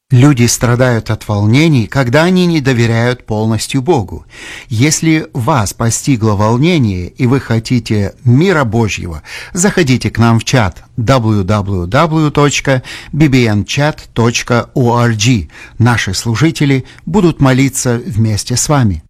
Люди страдают от волнений, когда они не доверяют полностью Богу. Если вас постигло волнение и вы хотите мира Божьего, заходите к нам в чат www.bbnchat.org. Наши служители будут молиться вместе с вами.